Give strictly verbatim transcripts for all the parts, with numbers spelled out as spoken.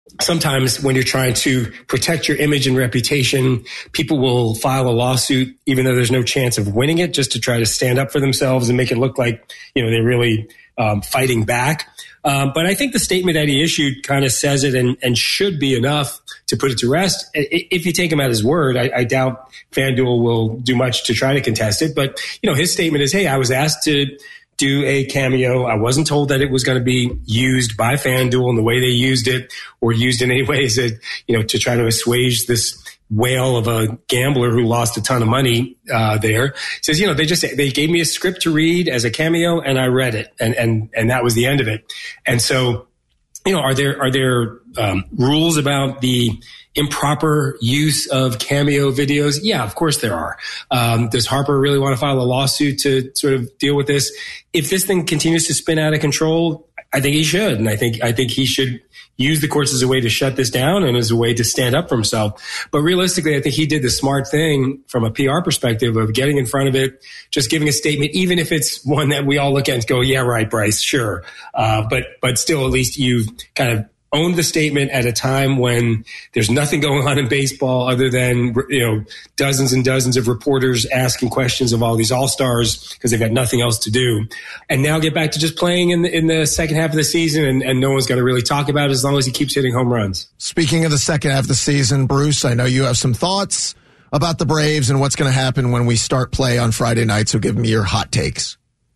sometimes when you're trying to protect your image and reputation, people will file a lawsuit, even though there's no chance of winning it, just to try to stand up for themselves and make it look like, you know, they're really um, fighting back. Um, but I think the statement that he issued kind of says it and, and should be enough to put it to rest. If you take him at his word, I, I doubt FanDuel will do much to try to contest it. But, you know, his statement is, hey, I was asked to do a cameo. I wasn't told that it was going to be used by FanDuel in the way they used it, or used in any ways that, you know, to try to assuage this wail of a gambler who lost a ton of money uh, there. He says, you know, they just, they gave me a script to read as a cameo and I read it, and, and, and that was the end of it. And so, you know, are there, are there um, rules about the improper use of cameo videos? Yeah, of course there are. Um, does Harper really want to file a lawsuit to sort of deal with this? If this thing continues to spin out of control, I think he should. And I think, I think he should use the courts as a way to shut this down and as a way to stand up for himself. But realistically, I think he did the smart thing from a P R perspective of getting in front of it, just giving a statement, even if it's one that we all look at and go, yeah, right, Bryce, sure. Uh, but, but still, at least you've kind of owned the statement at a time when there's nothing going on in baseball other than, you know, dozens and dozens of reporters asking questions of all these all-stars because they've got nothing else to do. And now get back to just playing in the, in the second half of the season, and, and no one's going to really talk about it as long as he keeps hitting home runs. Speaking of the second half of the season, Bruce, I know you have some thoughts about the Braves and what's going to happen when we start play on Friday night, so give me your hot takes.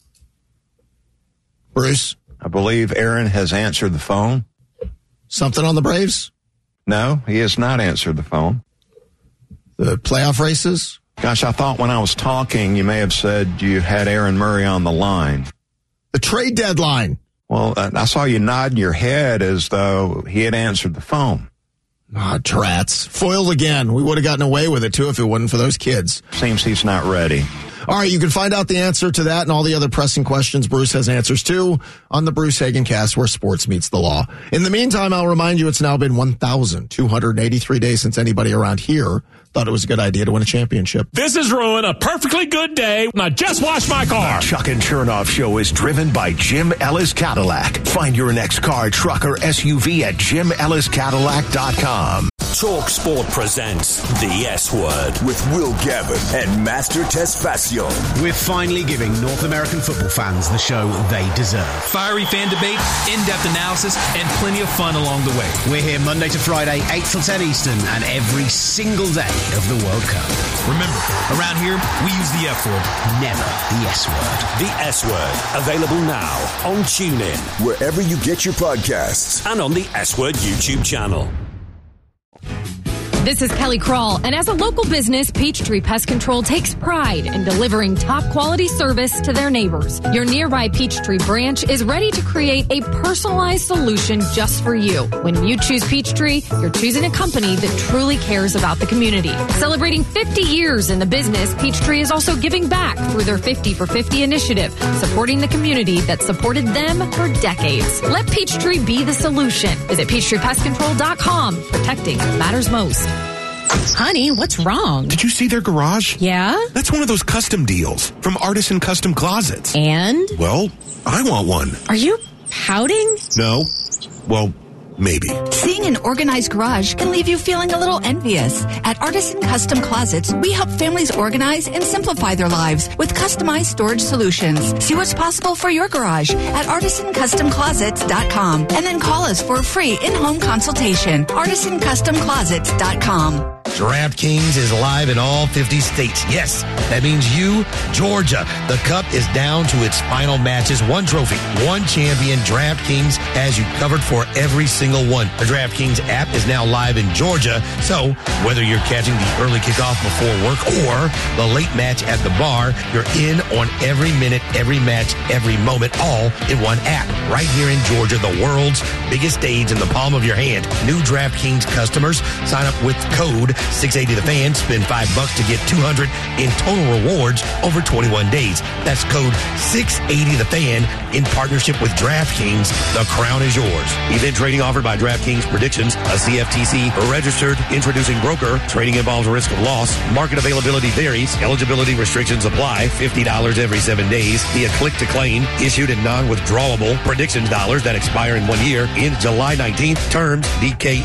Bruce? I believe Aaron has answered the phone. Something on the Braves? No, he has not answered the phone. The playoff races? Gosh, I thought when I was talking, you may have said you had Aaron Murray on the line. The trade deadline. Well, I saw you nodding your head as though he had answered the phone. Ah, trats. Foiled again. We would have gotten away with it, too, if it wasn't for those kids. Seems he's not ready. All right, you can find out the answer to that and all the other pressing questions Bruce has answers to on the Bruce Hagen Cast, where sports meets the law. In the meantime, I'll remind you it's now been one thousand two hundred eighty-three days since anybody around here thought it was a good idea to win a championship. This is Ruin, a perfectly good day when I just washed my car. The Chuck and Chernoff Show is driven by Jim Ellis Cadillac. Find your next car, truck, or S U V at jim ellis cadillac dot com. Talk Sport presents The S Word with Will Gavin and Master Tesfacion. We're finally giving North American football fans the show they deserve. Fiery fan debate, in-depth analysis, and plenty of fun along the way. We're here Monday to Friday, eight till ten Eastern, and every single day of the World Cup. Remember, around here, we use the F word, never the S word. The S Word, available now on TuneIn, wherever you get your podcasts, and on the S Word YouTube channel. This is Kelly Kroll, and as a local business, Peachtree Pest Control takes pride in delivering top-quality service to their neighbors. Your nearby Peachtree branch is ready to create a personalized solution just for you. When you choose Peachtree, you're choosing a company that truly cares about the community. Celebrating fifty years in the business, Peachtree is also giving back through their fifty for fifty initiative, supporting the community that supported them for decades. Let Peachtree be the solution. Visit peachtree pest control dot com. Protecting matters most. Honey, what's wrong? Did you see their garage? Yeah? That's one of those custom deals from Artisan Custom Closets. And? Well, I want one. Are you pouting? No. Well, maybe. Seeing an organized garage can leave you feeling a little envious. At Artisan Custom Closets, we help families organize and simplify their lives with customized storage solutions. See what's possible for your garage at artisan custom closets dot com and then call us for a free in-home consultation. artisan custom closets dot com. DraftKings is live in all fifty states. Yes, that means you, Georgia. The Cup is down to its final matches. One trophy, one champion. DraftKings has you covered for every single one. The DraftKings app is now live in Georgia, so whether you're catching the early kickoff before work or the late match at the bar, you're in on every minute, every match, every moment, all in one app. Right here in Georgia, the world's biggest stage in the palm of your hand. New DraftKings customers sign up with code six eighty the fan, spend five bucks to get two hundred in total rewards over twenty-one days. That's code six eighty the fan in partnership with DraftKings. The crown is yours. Event trading offered by DraftKings Predictions, a C F T C registered introducing broker. Trading involves risk of loss. Market availability varies. Eligibility restrictions apply. fifty dollars every seven days via click to claim. Issued in non-withdrawable predictions dollars that expire in one year. In July nineteenth. Terms D K